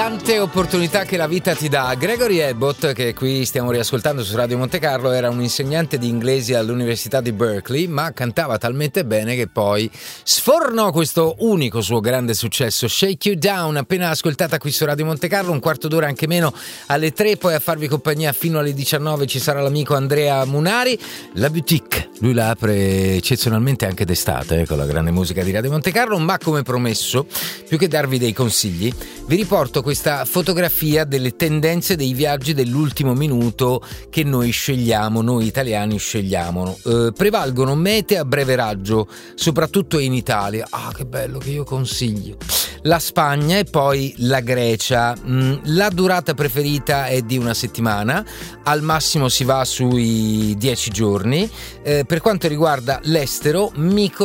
Tante opportunità che la vita ti dà. Gregory Abbott, che qui stiamo riascoltando su Radio Monte Carlo, era un insegnante di inglese all'Università di Berkeley, ma cantava talmente bene che poi sfornò questo unico suo grande successo, Shake You Down, appena ascoltata qui su Radio Monte Carlo, un quarto d'ora anche meno alle 3, poi a farvi compagnia fino alle 19 ci sarà l'amico Andrea Munari. La boutique, lui la apre eccezionalmente anche d'estate con la grande musica di Radio Monte Carlo, ma come promesso, più che darvi dei consigli, vi riporto questa fotografia delle tendenze dei viaggi dell'ultimo minuto che noi scegliamo, noi italiani scegliamo. Prevalgono mete a breve raggio, soprattutto in Italia. Ah, che bello, che io consiglio. La Spagna e poi la Grecia. La durata preferita è di una settimana, al massimo si va sui 10 giorni. Per quanto riguarda l'estero,